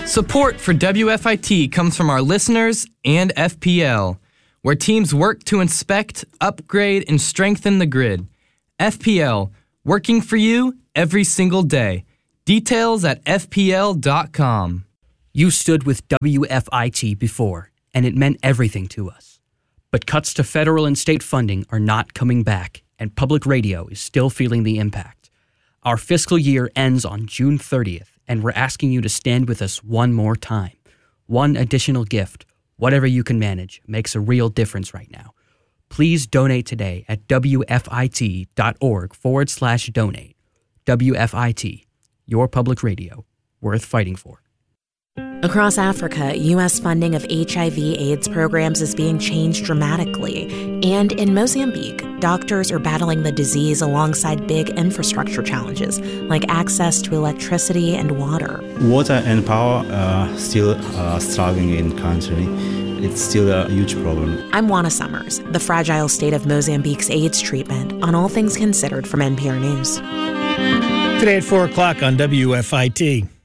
Support for WFIT comes from our listeners and FPL, where teams work to inspect, upgrade, and strengthen the grid. FPL, working for you every single day. Details at FPL.com. You stood with WFIT before, and it meant everything to us. But cuts to federal and state funding are not coming back, and public radio is still feeling the impact. Our fiscal year ends on June 30th, and we're asking you to stand with us one more time. One additional gift, whatever you can manage, makes a real difference right now. Please donate today at WFIT.org/donate. WFIT, your public radio, worth fighting for. Across Africa, U.S. funding of HIV/AIDS programs is being changed dramatically. And in Mozambique, doctors are battling the disease alongside big infrastructure challenges, like access to electricity and water. Water and power are still struggling in the country. It's still a huge problem. I'm Juana Summers, the fragile state of Mozambique's AIDS treatment, on All Things Considered from NPR News. Today at 4 o'clock on WFIT.